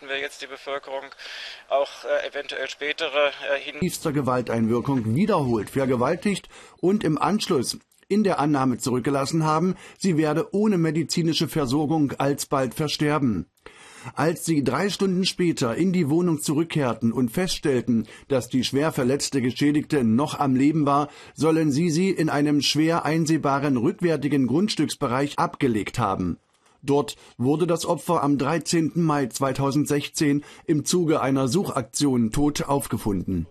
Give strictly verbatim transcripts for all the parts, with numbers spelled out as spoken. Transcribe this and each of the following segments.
bitten wir jetzt die Bevölkerung, auch äh, eventuell spätere äh, hin... ...tiefster Gewalteinwirkung wiederholt vergewaltigt und im Anschluss in der Annahme zurückgelassen haben, sie werde ohne medizinische Versorgung alsbald versterben. Als sie drei Stunden später in die Wohnung zurückkehrten und feststellten, dass die schwer verletzte Geschädigte noch am Leben war, sollen sie sie in einem schwer einsehbaren rückwärtigen Grundstücksbereich abgelegt haben. Dort wurde das Opfer am dreizehnten Mai zweitausendsechzehn im Zuge einer Suchaktion tot aufgefunden.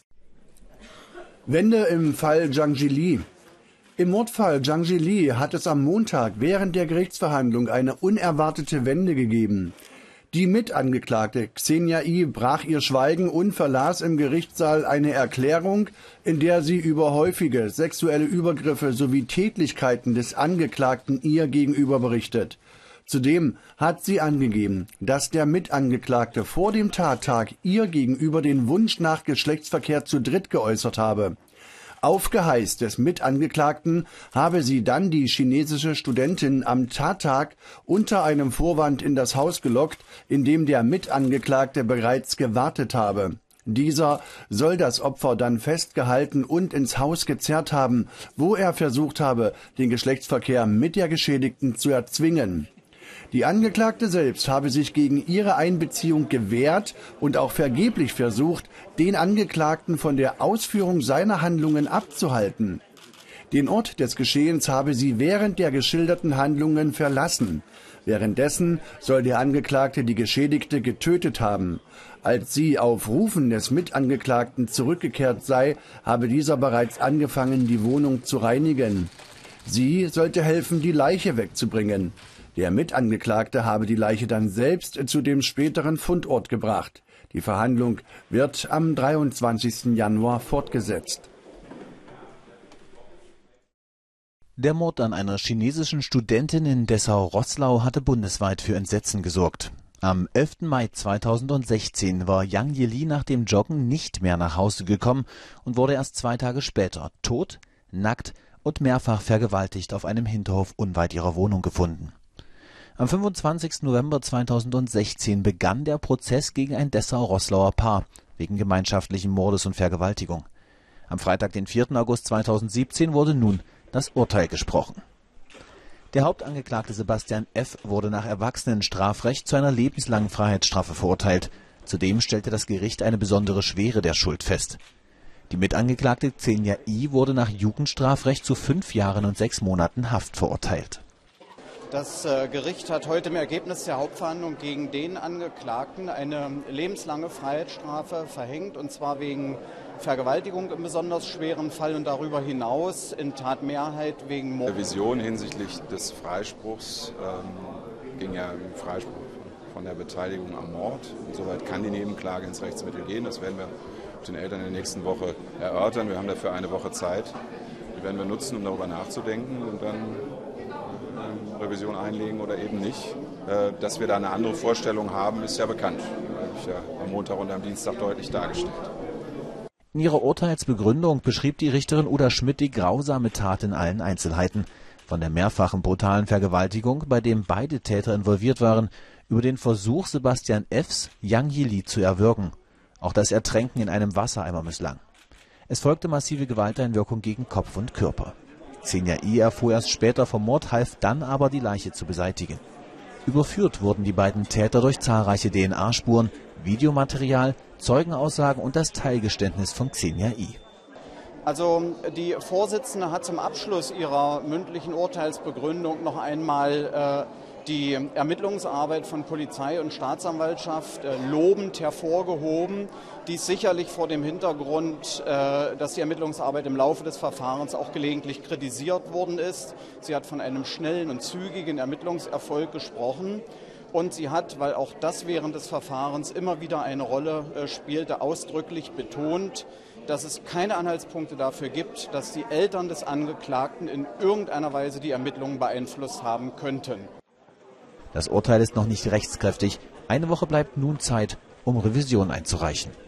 Wende im Fall Zhang Jili. Im Mordfall Zhang Jili hat es am Montag während der Gerichtsverhandlung eine unerwartete Wende gegeben. Die Mitangeklagte Xenia I. brach ihr Schweigen und verlas im Gerichtssaal eine Erklärung, in der sie über häufige sexuelle Übergriffe sowie Tätlichkeiten des Angeklagten ihr gegenüber berichtet. Zudem hat sie angegeben, dass der Mitangeklagte vor dem Tattag ihr gegenüber den Wunsch nach Geschlechtsverkehr zu dritt geäußert habe. Auf Geheiß des Mitangeklagten habe sie dann die chinesische Studentin am Tattag unter einem Vorwand in das Haus gelockt, in dem der Mitangeklagte bereits gewartet habe. Dieser soll das Opfer dann festgehalten und ins Haus gezerrt haben, wo er versucht habe, den Geschlechtsverkehr mit der Geschädigten zu erzwingen. Die Angeklagte selbst habe sich gegen ihre Einbeziehung gewehrt und auch vergeblich versucht, den Angeklagten von der Ausführung seiner Handlungen abzuhalten. Den Ort des Geschehens habe sie während der geschilderten Handlungen verlassen. Währenddessen soll der Angeklagte die Geschädigte getötet haben. Als sie auf Rufen des Mitangeklagten zurückgekehrt sei, habe dieser bereits angefangen, die Wohnung zu reinigen. Sie sollte helfen, die Leiche wegzubringen. Der Mitangeklagte habe die Leiche dann selbst zu dem späteren Fundort gebracht. Die Verhandlung wird am dreiundzwanzigsten Januar fortgesetzt. Der Mord an einer chinesischen Studentin in Dessau-Roßlau hatte bundesweit für Entsetzen gesorgt. Am elften Mai zweitausendsechzehn war Zhang Jili nach dem Joggen nicht mehr nach Hause gekommen und wurde erst zwei Tage später tot, nackt und mehrfach vergewaltigt auf einem Hinterhof unweit ihrer Wohnung gefunden. Am fünfundzwanzigsten November zweitausendsechzehn begann der Prozess gegen ein Dessau-Roßlauer Paar wegen gemeinschaftlichen Mordes und Vergewaltigung. Am Freitag, den vierten August zweitausendsiebzehn, wurde nun das Urteil gesprochen. Der Hauptangeklagte Sebastian F. wurde nach Erwachsenenstrafrecht zu einer lebenslangen Freiheitsstrafe verurteilt. Zudem stellte das Gericht eine besondere Schwere der Schuld fest. Die Mitangeklagte Xenia I. wurde nach Jugendstrafrecht zu fünf Jahren und sechs Monaten Haft verurteilt. Das Gericht hat heute im Ergebnis der Hauptverhandlung gegen den Angeklagten eine lebenslange Freiheitsstrafe verhängt, und zwar wegen Vergewaltigung im besonders schweren Fall und darüber hinaus in Tatmehrheit wegen Mord. Revision hinsichtlich des Freispruchs ähm, ging ja im Freispruch von der Beteiligung am Mord. Insoweit kann die Nebenklage ins Rechtsmittel gehen. Das werden wir den Eltern in der nächsten Woche erörtern. Wir haben dafür eine Woche Zeit. Die werden wir nutzen, um darüber nachzudenken und dann Revision einlegen oder eben nicht. Dass wir da eine andere Vorstellung haben, ist ja bekannt. Das habe ich ja am Montag und am Dienstag deutlich dargestellt. In ihrer Urteilsbegründung beschrieb die Richterin Uda Schmidt die grausame Tat in allen Einzelheiten. Von der mehrfachen brutalen Vergewaltigung, bei dem beide Täter involviert waren, über den Versuch Sebastian F.s, Zhang Jili zu erwürgen. Auch das Ertränken in einem Wassereimer misslang. Es folgte massive Gewalteinwirkung gegen Kopf und Körper. Xenia I. erfuhr erst später vom Mord, half dann aber, die Leiche zu beseitigen. Überführt wurden die beiden Täter durch zahlreiche D N A-Spuren, Videomaterial, Zeugenaussagen und das Teilgeständnis von Xenia I. Also die Vorsitzende hat zum Abschluss ihrer mündlichen Urteilsbegründung noch einmal äh, die Ermittlungsarbeit von Polizei und Staatsanwaltschaft äh, lobend hervorgehoben. Dies sicherlich vor dem Hintergrund, äh, dass die Ermittlungsarbeit im Laufe des Verfahrens auch gelegentlich kritisiert worden ist. Sie hat von einem schnellen und zügigen Ermittlungserfolg gesprochen. Und sie hat, weil auch das während des Verfahrens immer wieder eine Rolle äh, spielte, ausdrücklich betont, dass es keine Anhaltspunkte dafür gibt, dass die Eltern des Angeklagten in irgendeiner Weise die Ermittlungen beeinflusst haben könnten. Das Urteil ist noch nicht rechtskräftig. Eine Woche bleibt nun Zeit, um Revision einzureichen.